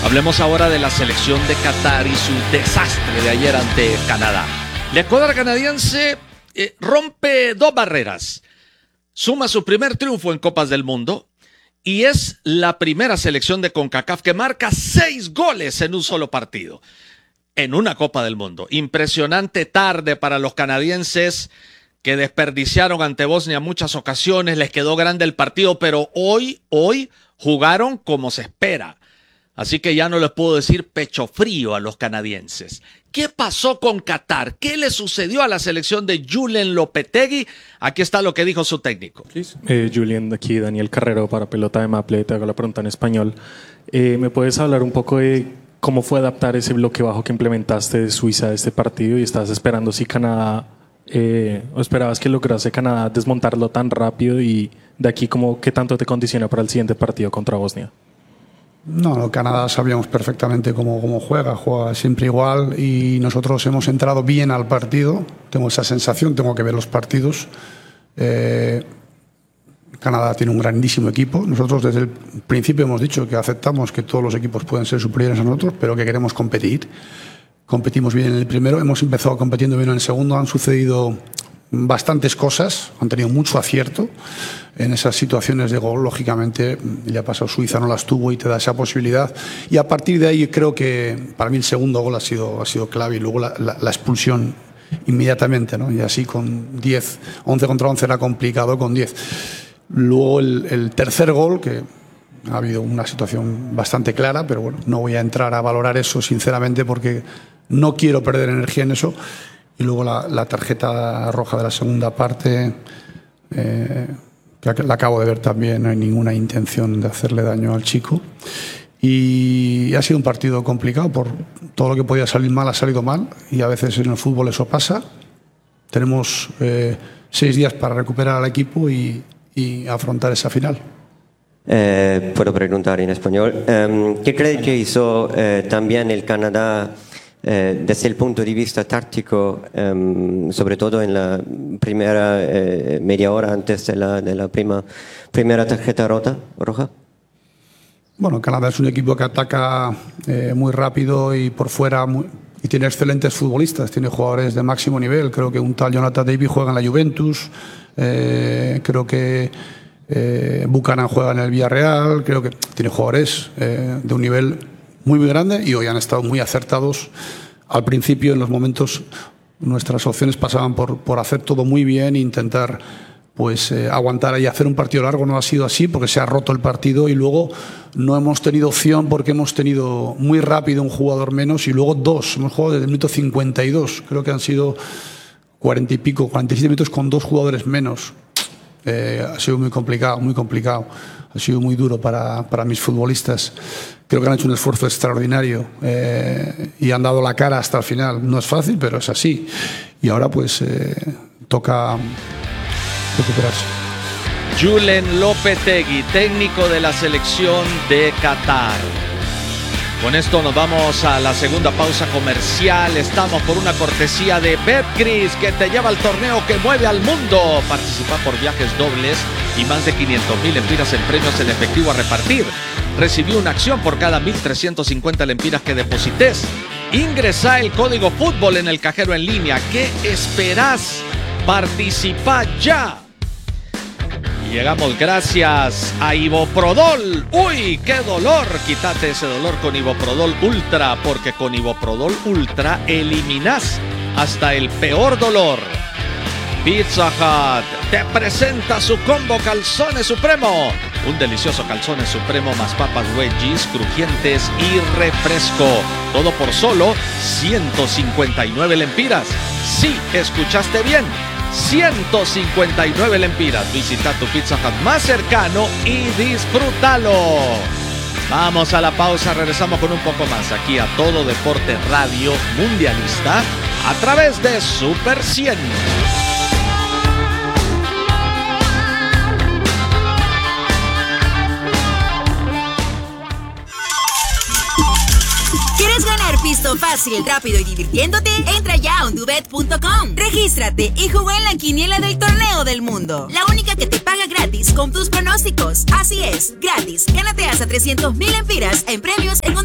Hablemos ahora de la selección de Qatar y su desastre de ayer ante Canadá. La escuadra canadiense rompe 2 barreras. Suma su primer triunfo en Copas del Mundo y es la primera selección de CONCACAF que marca 6 goles en un solo partido en una Copa del Mundo. Impresionante tarde para los canadienses, que desperdiciaron ante Bosnia muchas ocasiones. Les quedó grande el partido, pero hoy jugaron como se espera. Así que ya no les puedo decir pecho frío a los canadienses. ¿Qué pasó con Qatar? ¿Qué le sucedió a la selección de Julen Lopetegui? Aquí está lo que dijo su técnico. Julen, aquí Daniel Carrero para Pelota de Maple, te hago la pregunta en español. ¿Me puedes hablar un poco de cómo fue adaptar ese bloque bajo que implementaste de Suiza a este partido? ¿Y estás esperando si Canadá, o esperabas que lograse Canadá desmontarlo tan rápido, y de aquí qué tanto te condiciona para el siguiente partido contra Bosnia? No, Canadá sabíamos perfectamente cómo juega siempre igual, y nosotros hemos entrado bien al partido. Tengo esa sensación, tengo que ver los partidos. Canadá tiene un grandísimo equipo. Nosotros desde el principio hemos dicho que aceptamos que todos los equipos pueden ser superiores a nosotros, pero que queremos competir. Competimos bien en el primero, hemos empezado compitiendo bien en el segundo. Han sucedido bastantes cosas, han tenido mucho acierto en esas situaciones de gol. Lógicamente, ya pasó, Suiza no las tuvo y te da esa posibilidad. Y a partir de ahí creo que para mí el segundo gol ha sido clave, y luego la expulsión inmediatamente, ¿no? Y así con 11 contra 11 era complicado con 10. Luego el tercer gol, que ha habido una situación bastante clara, pero bueno, no voy a entrar a valorar eso sinceramente porque no quiero perder energía en eso. Y luego la tarjeta roja de la segunda parte, que la acabo de ver también, no hay ninguna intención de hacerle daño al chico. Y ha sido un partido complicado, por todo lo que podía salir mal ha salido mal, y a veces en el fútbol eso pasa. Tenemos 6 días para recuperar al equipo y afrontar esa final. Puedo preguntar en español. ¿Qué cree que hizo también el Canadá desde el punto de vista táctico, sobre todo en la primera media hora antes de la primera tarjeta roja? Bueno, Canadá es un equipo que ataca muy rápido y por fuera, y tiene excelentes futbolistas, tiene jugadores de máximo nivel. Creo que un tal Jonathan David juega en la Juventus, creo que Buchanan juega en el Villarreal. Creo que tiene jugadores de un nivel muy grande, y hoy han estado muy acertados. Al principio, en los momentos, nuestras opciones pasaban por hacer todo muy bien e intentar aguantar y hacer un partido largo. No ha sido así porque se ha roto el partido, y luego no hemos tenido opción porque hemos tenido muy rápido un jugador menos y luego 2. Hemos jugado desde el minuto 52. Creo que han sido 40 y pico, 47 minutos con 2 jugadores menos. Ha sido muy complicado, muy complicado. Ha sido muy duro para mis futbolistas. Creo que han hecho un esfuerzo extraordinario y han dado la cara hasta el final. No es fácil, pero es así. Y ahora toca recuperarse. Julen Lopetegui, técnico de la selección de Qatar. Con esto nos vamos a la segunda pausa comercial. Estamos por una cortesía de Betcris, que te lleva al torneo que mueve al mundo. Participa por viajes dobles y más de 500,000 lempiras en premios en efectivo a repartir. Recibí una acción por cada 1,350 lempiras que deposites. Ingresa el código fútbol en el cajero en línea. ¿Qué esperás? Participa ya. Llegamos gracias a Iboprodol. ¡Uy, qué dolor! Quítate ese dolor con Iboprodol Ultra, porque con Iboprodol Ultra eliminas hasta el peor dolor. Pizza Hut te presenta su combo Calzones Supremo. Un delicioso Calzones Supremo más papas wedgies crujientes y refresco. Todo por solo 159 lempiras. Sí, escuchaste bien. 159 lempiras. Visita tu Pizza Hut más cercano y disfrútalo. Vamos a la pausa, regresamos con un poco más aquí a Todo Deporte Radio Mundialista a través de Super 100. ¿Quieres ganar pisto fácil, rápido y divirtiéndote? Entra ya a ondubet.com. Regístrate y juega en la quiniela del torneo del mundo. La única que te paga gratis con tus pronósticos. Así es, gratis. Gánate hasta 300,000 lempiras en premios en